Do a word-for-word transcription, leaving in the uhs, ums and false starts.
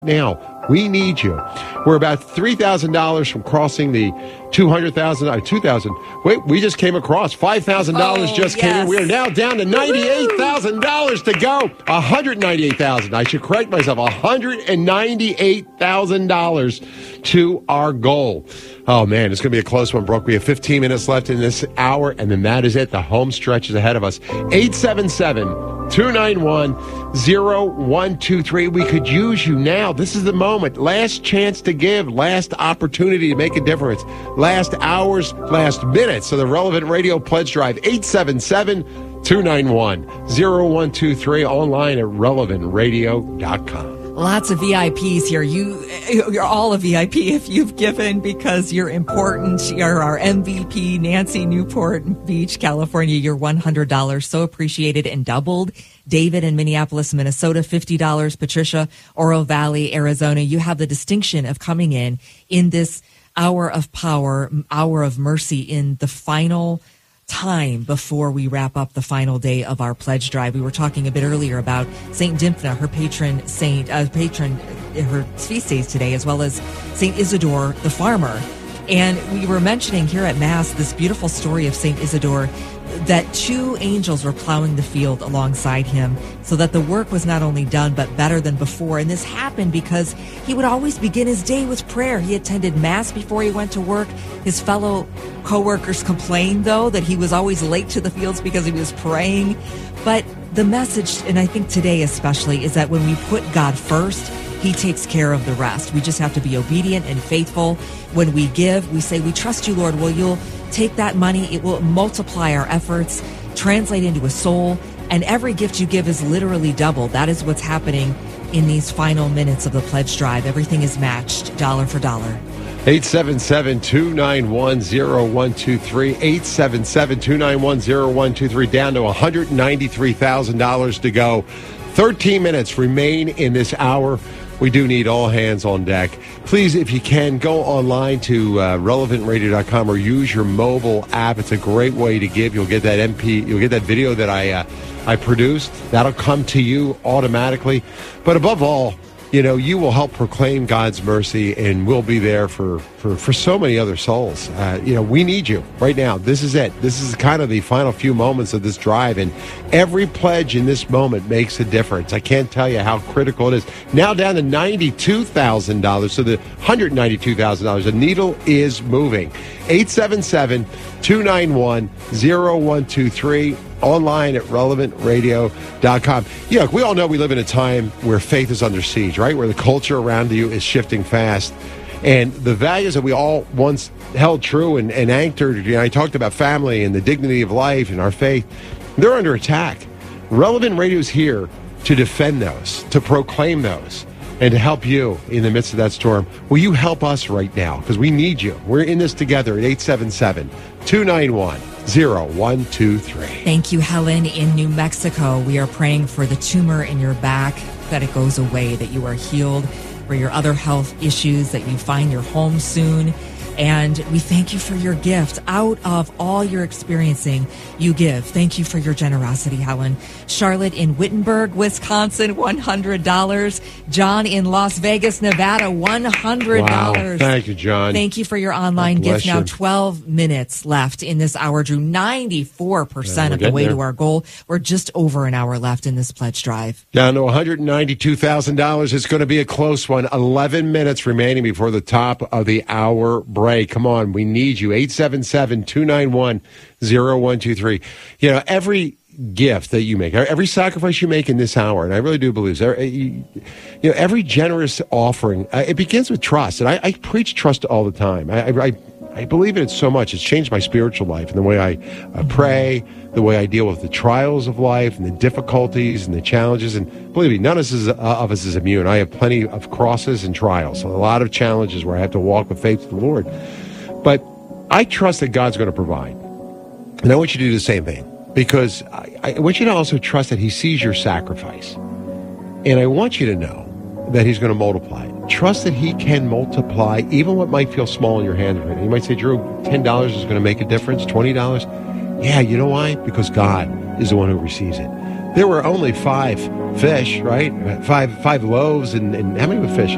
now. We need you. We're about three thousand dollars from crossing the two hundred thousand dollars, uh, two thousand dollars. Wait, we just came across. five thousand dollars oh, just yes. came in. We are now down to ninety-eight thousand dollars to go. one hundred ninety-eight thousand dollars. I should correct myself. one hundred ninety-eight thousand dollars to our goal. Oh, man, it's going to be a close one, Brooke. We have fifteen minutes left in this hour, and then that is it. The home stretch is ahead of us. eight seven seven, two nine one, zero one two three. We could use you now. This is the moment. Last chance to give. Last opportunity to make a difference. Last hours, last minutes of the Relevant Radio Pledge Drive. eight seven seven, two nine one, zero one two three. Online at relevant radio dot com. Lots of V I Ps here. You, you're all a V I P if you've given because you're important. You're our M V P, Nancy, Newport Beach, California. You're one hundred dollars. So appreciated and doubled. David in Minneapolis, Minnesota, fifty dollars. Patricia, Oro Valley, Arizona. You have the distinction of coming in in this hour of power, hour of mercy in the final time before we wrap up the final day of our pledge drive. We were talking a bit earlier about Saint Dymphna, her patron saint, uh, patron, her feast days today, as well as Saint Isidore the farmer. And we were mentioning here at Mass this beautiful story of Saint Isidore, that two angels were plowing the field alongside him so that the work was not only done but better than before. And this happened because he would always begin his day with prayer. He attended Mass before he went to work. His fellow co-workers complained, though, that he was always late to the fields because he was praying. But the message, and I think today especially, is that when we put God first, he takes care of the rest. We just have to be obedient and faithful. When we give, we say, we trust you, Lord. Well, you'll take that money. It will multiply our efforts, translate into a soul, and every gift you give is literally doubled. That is what's happening in these final minutes of the pledge drive. Everything is matched dollar for dollar. eight seven seven, two nine one, zero one two three. eight seven seven, two nine one, zero one two three. Down to one hundred ninety-three thousand dollars to go. thirteen minutes remain in this hour. We do need all hands on deck. Please, if you can, go online to uh, relevant radio dot com or use your mobile app. It's a great way to give. You'll get that M P, you'll get that video that I uh, I produced. That'll come to you automatically. But above all, you know, you will help proclaim God's mercy, and we'll be there for, for, for so many other souls. Uh, you know, we need you right now. This is it. This is kind of the final few moments of this drive, and every pledge in this moment makes a difference. I can't tell you how critical it is. Now down to ninety-two thousand dollars, so the one hundred ninety-two thousand dollars. The needle is moving. eight seven seven, two nine one, zero one two three. Online at relevant radio dot com. Yeah, we all know we live in a time where faith is under siege, right? Where the culture around you is shifting fast. And the values that we all once held true and, and anchored, you know, I talked about family and the dignity of life and our faith, they're under attack. Relevant Radio is here to defend those, to proclaim those, and to help you in the midst of that storm. Will you help us right now? Because we need you. We're in this together at eight seven seven, two nine one, zero one two three. Thank you, Helen, in New Mexico. We are praying for the tumor in your back, that it goes away, that you are healed, for your other health issues, that you find your home soon. And we thank you for your gift. Out of all you're experiencing, you give. Thank you for your generosity, Helen. Charlotte in Wittenberg, Wisconsin, one hundred dollars. John in Las Vegas, Nevada, one hundred dollars. Wow. Thank you, John. Thank you for your online gift. Now, twelve minutes left in this hour, Drew. ninety-four percent yeah, of the way there. to our goal. We're just over an hour left in this pledge drive. Down to one hundred ninety-two thousand dollars. It's going to be a close one. eleven minutes remaining before the top of the hour break. Come on, we need you. eight seven seven, two nine one, zero one two three. You know, every gift that you make, every sacrifice you make in this hour, and I really do believe this, you know, every generous offering, uh, it begins with trust. And I, I preach trust all the time. I, I, I believe in it so much. It's changed my spiritual life and the way I uh, pray, the way I deal with the trials of life and the difficulties and the challenges. And believe me, none of us is, uh, of us is immune. I have plenty of crosses and trials, so a lot of challenges where I have to walk with faith to the Lord. But I trust that God's going to provide. And I want you to do the same thing, because I, I want you to also trust that he sees your sacrifice. And I want you to know that he's going to multiply it. Trust that he can multiply even what might feel small in your hand right now. You might say, Drew, ten dollars is going to make a difference, twenty dollars. Yeah, you know why? Because God is the one who receives it. There were only five fish, right? Five five loaves, and, and how many were fish?